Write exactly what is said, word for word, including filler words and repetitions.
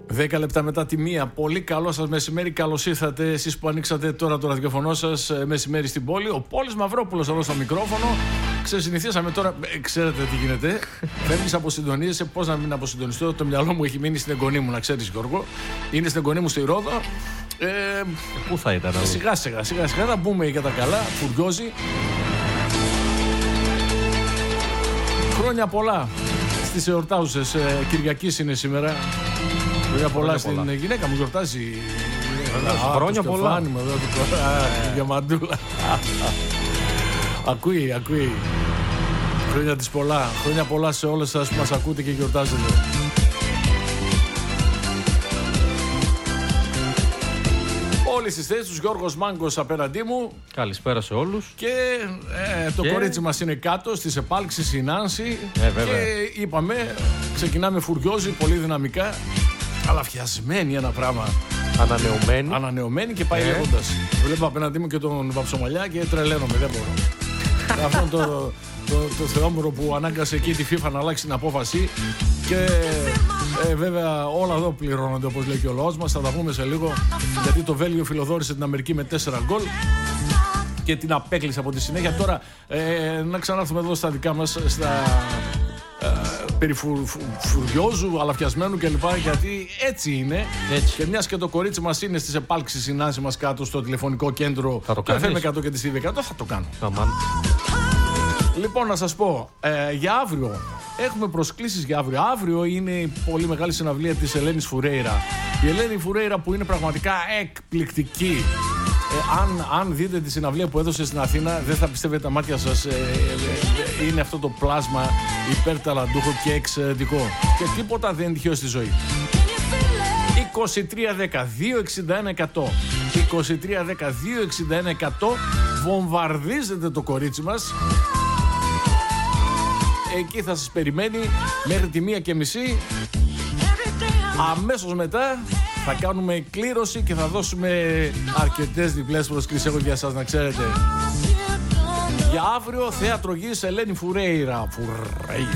δέκα λεπτά μετά τη μία. Πολύ καλό σας μεσημέρι. Καλώς ήρθατε εσείς που ανοίξατε τώρα το ραδιοφωνό σας μεσημέρι στην πόλη. Ο Πόλης Μαυρόπουλος εδώ στο μικρόφωνο. Ξεσυνηθίσαμε τώρα. Ε, ξέρετε τι γίνεται. Φεύγεις αποσυντονίζεσαι. Πώς να μην αποσυντονιστώ. Το μυαλό μου έχει μείνει στην εγγονή μου, να ξέρεις, Γιώργο. Είναι στην εγγονή μου στη Ρόδο. Ε, Πού θα ήταν, σιγά σιγά, σιγά σιγά θα μπούμε για τα καλά. Φουριόζει. Χρόνια πολλά στις εορτάζουσες. ε, Κυριακής είναι σήμερα. Χρόνια πολλά στην πολλά. Γυναίκα μου, γιορτάζει. Χρόνια πολλά. Για μαντούλα. Ακούει, ακούει. Χρόνια της πολλά. Χρόνια πολλά σε όλες σας που μας ακούτε και γιορτάζετε. Όλοι στις θέσεις τους, Γιώργος Μάγκος απέναντί μου. Καλησπέρα σε όλους. Και ε, το και... κορίτσι μας είναι κάτω στις επάλξεις, η Νάνση. Ε, βέβαια. Και είπαμε, ξεκινάμε φουριόζι, πολύ δυναμικά. Αλλά φτιασμένη ένα πράγμα. Ανανεωμένη. Ανανεωμένη και πάει ε. λέγοντας. Βλέπω απέναντί μου και τον Βαψομαλιά και τρελαίνομαι, δεν μπορώ. Αυτό το, το, το, το θεόμορο που ανάγκασε εκεί τη FIFA να αλλάξει την απόφαση. Και ε, βέβαια όλα εδώ πληρώνονται, όπως λέει και ο λαός μας. Θα τα πούμε σε λίγο, γιατί το Βέλγιο φιλοδόρησε την Αμερική με τέσσερα γκολ και την απέκλεισε από τη συνέχεια. Τώρα ε, να ξανάρθουμε εδώ στα δικά μας, στα ε, περί φου, φου, φουριόζου, αλαφιασμένου κλπ. Γιατί έτσι είναι. Έτσι. Και μιας και το κορίτσι μας είναι στις επάλξεις, η Νάση μας κάτω στο τηλεφωνικό κέντρο του εφ εμ εκατό και της τι βι εκατό, θα το κάνω. Αμάν. Λοιπόν, να σας πω, ε, για αύριο έχουμε προσκλήσεις για αύριο. Αύριο είναι η πολύ μεγάλη συναυλία της Ελένης Φουρέιρα. Η Ελένη Φουρέιρα που είναι πραγματικά εκπληκτική. Ε, αν, αν δείτε τη συναυλία που έδωσε στην Αθήνα, δεν θα πιστεύετε τα μάτια σας. Ε, ε, ε, είναι αυτό το πλάσμα υπερταλαντούχο και εξαιρετικό. Και τίποτα δεν είναι τυχαίο στη ζωή. είκοσι τρία δέκα δύο εξήντα ένα εκατό είκοσι τρία δέκα δύο εξήντα ένα εκατό. Βομβαρδίζετε το κορίτσι μας. Εκεί θα σας περιμένει μέχρι τη μία και μισή. Αμέσως μετά θα κάνουμε κλήρωση και θα δώσουμε αρκετές διπλές προσκλήσεις. Έχω για σας, να ξέρετε. Για αύριο, θέατρο γης Ελένη Φουρέιρα. Φουρέιρα.